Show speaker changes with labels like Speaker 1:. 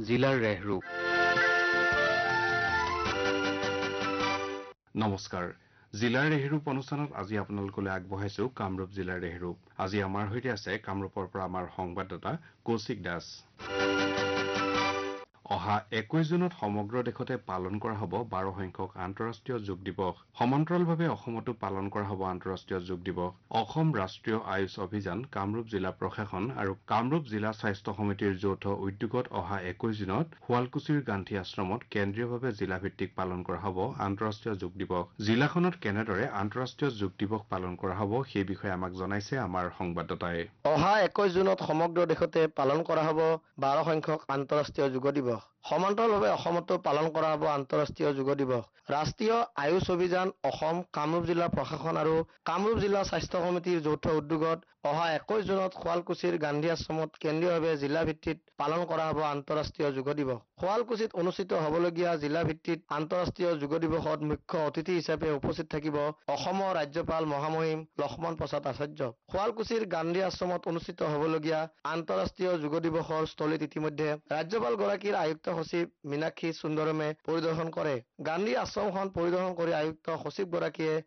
Speaker 1: জিলাৰ ৰেহৰূপ। নমস্কাৰ। জিলাৰ ৰেহৰূপ অনুষ্ঠানত আজি আপোনালোকলৈ আগবঢ়াইছো কামৰূপ জিলাৰ ৰেহৰূপ। আজি আমাৰ সৈতে আছে কামৰূপৰ পৰা আমাৰ সংবাদদাতা কৌশিক দাস। অহা 21 জুনত সমগ্ৰ দেশতে পালন কৰা হ'ব 12 সংখ্যক আন্তঃৰাষ্ট্ৰীয় যোগ দিৱস। সমান্তৰালভাৱে অসমতো পালন কৰা হ'ব আন্তঃৰাষ্ট্ৰীয় যোগ দিৱস। অসম ৰাষ্ট্ৰীয় আয়ুষ অভিযান, কামৰূপ জিলা প্ৰশাসন আৰু কামৰূপ জিলা স্বাস্থ্য সমিতিৰ যৌথ উদ্যোগত অহা 21 জুনত শুৱালকুছিৰ গান্ধী আশ্ৰমত কেন্দ্ৰীয়ভাৱে জিলাভিত্তিক পালন কৰা হ'ব আন্তঃৰাষ্ট্ৰীয় যোগ দিৱস। জিলাখনত কেনেদৰে আন্তঃৰাষ্ট্ৰীয় যোগ দিৱস পালন কৰা হ'ব সেই বিষয়ে আমাক জনাইছে আমাৰ সংবাদদাতাই।
Speaker 2: অহা 21 জুনত সমগ্ৰ দেশতে পালন কৰা হ'ব 12 সংখ্যক আন্তঃৰাষ্ট্ৰীয় যোগ দিৱস। সমান্তৰালভাৱে অসমতো পালন কৰা হ'ব আন্তঃৰাষ্ট্ৰীয় যোগ দিৱস। ৰাষ্ট্ৰীয় আয়ুষ অভিযান, অসম, কামৰূপ জিলা প্ৰশাসন আৰু কামৰূপ জিলা স্বাস্থ্য সমিতিৰ যৌথ উদ্যোগত অহা 21 জুনত শুৱালকুছিৰ গান্ধী আশ্ৰমত কেন্দ্ৰীয়ভাৱে জিলা ভিত্তিত পালন কৰা হ'ব আন্তঃৰাষ্ট্ৰীয় যোগ দিৱস। শুৱালকুছিত অনুষ্ঠিত হ'বলগীয়া জিলা ভিত্তিত আন্তঃৰাষ্ট্ৰীয় যোগ দিৱসত মুখ্য অতিথি হিচাপে উপস্থিত থাকিব অসমৰ ৰাজ্যপাল মহামহিম লক্ষ্মণ প্ৰসাদ আচাৰ্য। শুৱালকুছিৰ গান্ধী আশ্ৰমত অনুষ্ঠিত হ'বলগীয়া আন্তঃৰাষ্ট্ৰীয় যোগ দিৱসৰ স্থলীত ইতিমধ্যে ৰাজ্যপালগৰাকীৰ আয়ুক্ত সচিব মীনাক্ষী সুন্দৰমে পৰিদৰ্শন কৰে। গান্ধী আশ্ৰমখন পৰিদৰ্শন কৰি আয়ুক্ত সচিবগৰাকীয়ে